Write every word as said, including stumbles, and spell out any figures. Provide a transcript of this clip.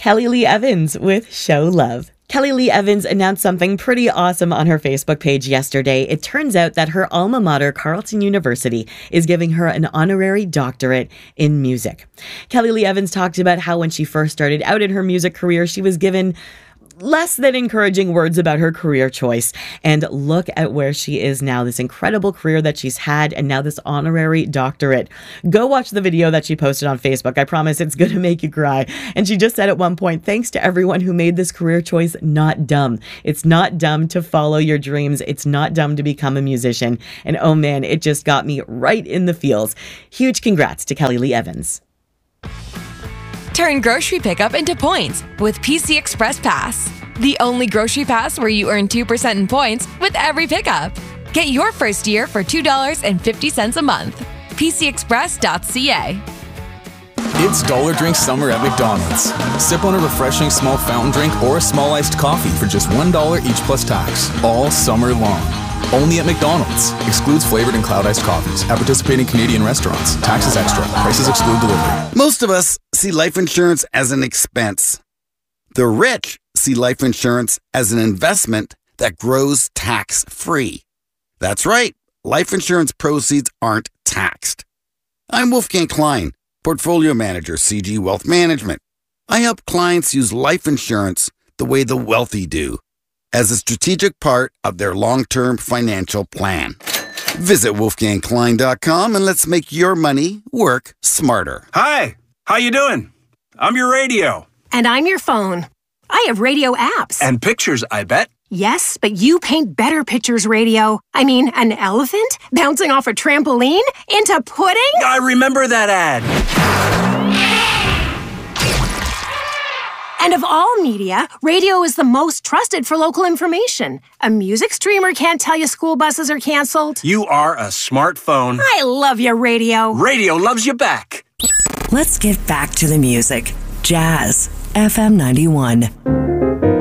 Kelly Lee Evans with Show Love. Kelly Lee Evans announced something pretty awesome on her Facebook page yesterday. It turns out that her alma mater, Carleton University, is giving her an honorary doctorate in music. Kelly Lee Evans talked about how when she first started out in her music career, she was given less than encouraging words about her career choice. And look at where she is now, this incredible career that she's had, and now this honorary doctorate. Go watch the video that she posted on Facebook. I promise it's going to make you cry. And she just said at one point, thanks to everyone who made this career choice not dumb. It's not dumb to follow your dreams. It's not dumb to become a musician. And oh man, it just got me right in the feels. Huge congrats to Kelly Lee Evans. Turn grocery pickup into points with P C Express Pass. The only grocery pass where you earn two percent in points with every pickup. Get your first year for two dollars and fifty cents a month. P C express dot c a. It's Dollar Drink Summer at McDonald's. Sip on a refreshing small fountain drink or a small iced coffee for just one dollar each plus tax, all summer long. Only at McDonald's. Excludes flavored and cloud iced coffees. At participating Canadian restaurants. Taxes extra. Prices exclude delivery. Most of us see life insurance as an expense. The rich see life insurance as an investment that grows tax-free. That's right. Life insurance proceeds aren't taxed. I'm Wolfgang Klein, Portfolio Manager, C G Wealth Management. I help clients use life insurance the way the wealthy do, as a strategic part of their long-term financial plan. Visit wolfgang klein dot com and let's make your money work smarter. Hi, how you doing? I'm your radio. And I'm your phone. I have radio apps. And pictures, I bet. Yes, but you paint better pictures, radio. I mean, an elephant bouncing off a trampoline into pudding? I remember that ad. And of all media, radio is the most trusted for local information. A music streamer can't tell you school buses are canceled. You are a smartphone. I love your radio. Radio loves you back. Let's get back to the music. Jazz, F M ninety-one.